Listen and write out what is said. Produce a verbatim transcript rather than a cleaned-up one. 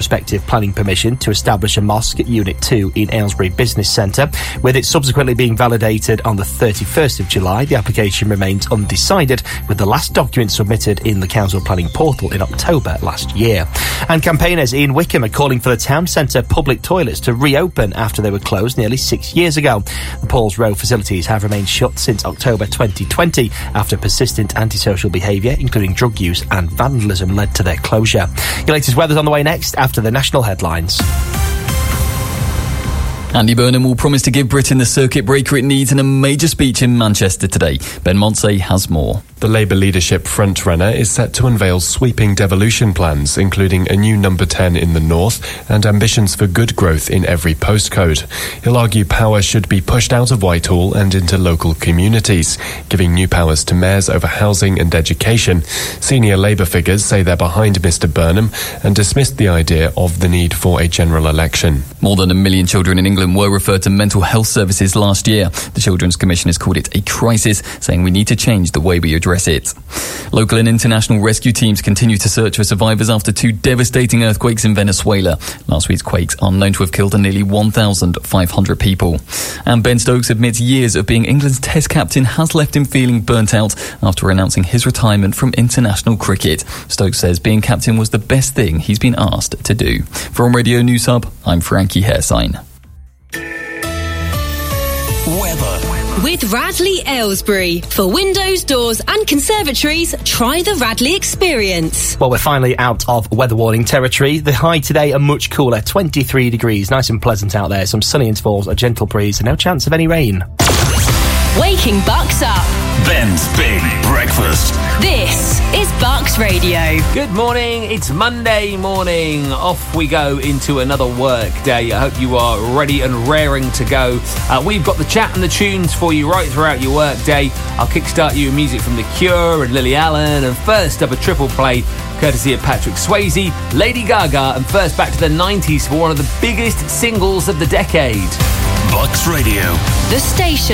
prospective planning permission to establish a mosque at Unit two in Aylesbury Business Centre. With it subsequently being validated on the thirty-first of July, the application remains undecided, with the last document submitted in the council planning portal in October last year. And campaigners in Wickham are calling for the town centre public toilets to reopen after they were closed nearly six years ago. The Paul's Row facilities have remained shut since October twenty twenty after persistent antisocial behaviour, including drug use and vandalism, led to their closure. Your latest weather's on the way next after the national headlines. Andy Burnham will promise to give Britain the circuit breaker it needs in a major speech in Manchester today. Ben Monsey has more. The Labour leadership frontrunner is set to unveil sweeping devolution plans, including a new number ten in the north and ambitions for good growth in every postcode. He'll argue power should be pushed out of Whitehall and into local communities, giving new powers to mayors over housing and education. Senior Labour figures say they're behind Mister Burnham and dismissed the idea of the need for a general election. More than a million children in England were referred to mental health services last year. The Children's Commission has called it a crisis, saying we need to change the way we address it. Local and international rescue teams continue to search for survivors after two devastating earthquakes in Venezuela. Last week's quakes are known to have killed nearly one thousand five hundred people. And Ben Stokes admits years of being England's Test captain has left him feeling burnt out after announcing his retirement from international cricket. Stokes says being captain was the best thing he's been asked to do. From Radio News Hub, I'm Frankie Hairsign. Weather. With Radley Aylesbury. For windows, doors and conservatories, try the Radley experience. Well, we're finally out of weather warning territory. The high today are much cooler, twenty-three degrees. Nice and pleasant out there. Some sunny intervals, a gentle breeze and no chance of any rain. Waking Bucks up. Ben's Big Breakfast. This is Bucks Radio. Good morning. It's Monday morning. Off we go into another work day. I hope you are ready and raring to go. Uh, we've got the chat and the tunes for you right throughout your work day. I'll kickstart you with music from The Cure and Lily Allen. And first up, a triple play courtesy of Patrick Swayze, Lady Gaga, and first back to the nineties for one of the biggest singles of the decade. Bucks Radio. The station